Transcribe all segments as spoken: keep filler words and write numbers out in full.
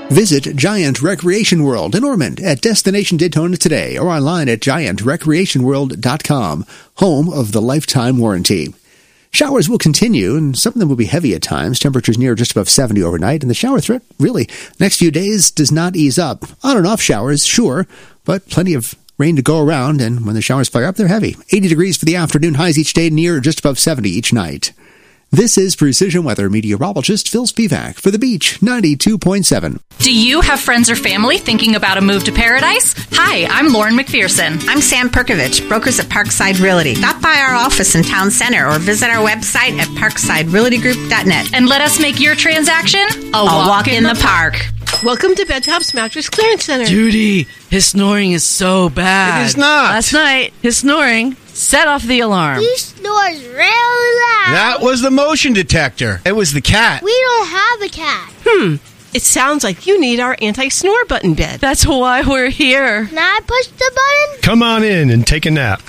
Visit Giant Recreation World in Ormond at Destination Daytona today or online at giant recreation world dot com, home of the lifetime warranty. Showers will continue, and some of them will be heavy at times. Temperatures near just above seventy overnight, and the shower threat, really, next few days does not ease up. On and off showers, sure, but plenty of rain to go around, and when the showers flare up, they're heavy. eighty degrees for the afternoon, highs each day near just above seventy each night. This is Precision Weather meteorologist Phil Spivak for The Beach, ninety-two point seven. Do you have friends or family thinking about a move to paradise? Hi, I'm Lauren McPherson. I'm Sam Perkovich, brokers at Parkside Realty. Stop by our office in Town Center or visit our website at parkside realty group dot net. And let us make your transaction a, a walk, walk in, in the, the park. park. Welcome to Bedtop's Mattress Clearance Center. Judy, his snoring is so bad. It is not. Last night, his snoring set off the alarm. He snores real loud. That was the motion detector. It was the cat. We don't have a cat. Hmm. It sounds like you need our anti-snore button bed. That's why we're here. Can I push the button? Come on in and take a nap.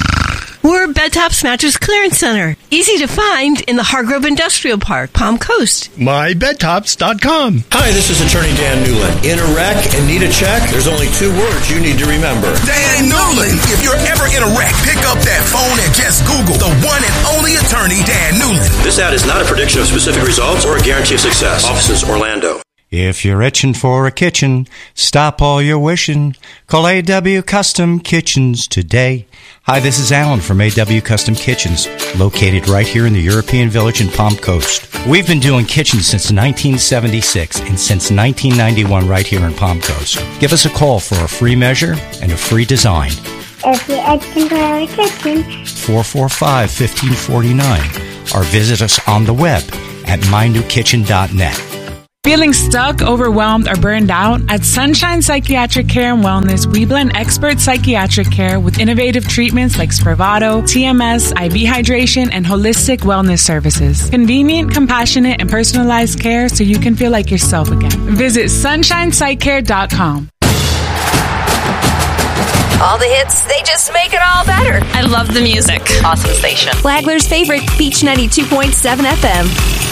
We're Bedtop's Mattress Clearance Center. Easy to find in the Hargrove Industrial Park, Palm Coast. my bed tops dot com. Hi, this is Attorney Dan Newland. In a wreck and need a check? There's only two words you need to remember. Dan Newland. If you're ever in a wreck, pick up that phone and just Google the one and only attorney, Dan Newland. This ad is not a prediction of specific results or a guarantee of success. Offices, Orlando. If you're itching for a kitchen, stop all your wishing. Call A W Custom Kitchens today. Hi, this is Alan from A W Custom Kitchens, located right here in the European Village in Palm Coast. We've been doing kitchens since nineteen seventy-six and since nineteen ninety-one right here in Palm Coast. Give us a call for a free measure and a free design. If you're itching for a kitchen, four four five, one five four nine, or visit us on the web at my new kitchen dot net. Feeling stuck, overwhelmed, or burned out? At Sunshine Psychiatric Care and Wellness, we blend expert psychiatric care with innovative treatments like Spravato, T M S, I V hydration, and holistic wellness services. Convenient, compassionate, and personalized care so you can feel like yourself again. Visit sunshine psych care dot com. All the hits, they just make it all better. I love the music. Awesome station. Flagler's favorite, Beach ninety-two point seven F M.